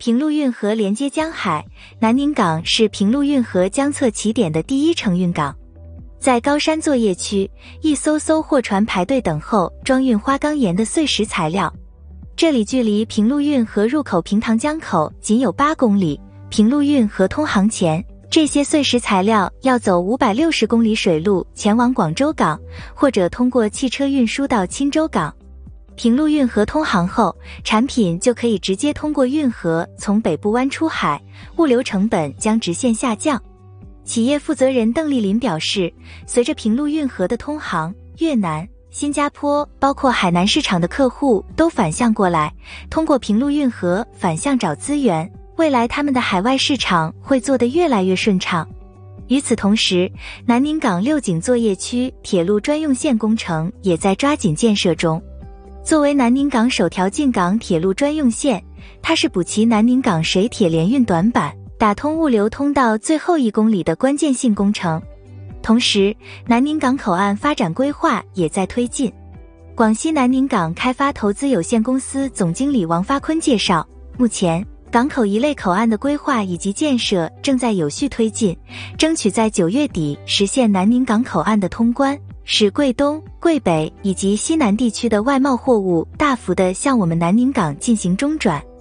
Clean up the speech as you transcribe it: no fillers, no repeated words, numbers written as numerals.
平陆运河连接江海，南宁港是平陆运河江侧起点的第一承运港。在高山作业区，一艘艘货船排队等候装运花岗岩的碎石材料。这里距离平陆运河入口平塘江口仅有8公里。平陆运河通航前，这些碎石材料要走560公里水路前往广州港，或者通过汽车运输到钦州港。平陆运河通航后，产品就可以直接通过运河从北部湾出海，物流成本将直线下降。企业负责人邓丽林表示，随着平陆运河的通航，越南、新加坡包括海南市场的客户都反向过来，通过平陆运河反向找资源，未来他们的海外市场会做得越来越顺畅。与此同时，南宁港六井作业区铁路专用线工程也在抓紧建设中。作为南宁港首条进港铁路专用线，它是补齐南宁港水铁联运短板，打通物流通道最后1公里的关键性工程。同时，南宁港口岸发展规划也在推进。广西南宁港开发投资有限公司总经理王发坤介绍，目前港口一类口岸的规划以及建设正在有序推进，争取在9月底实现南宁港口岸的通关，使桂东、桂北以及西南地区的外贸货物大幅地向我们南宁港进行中转。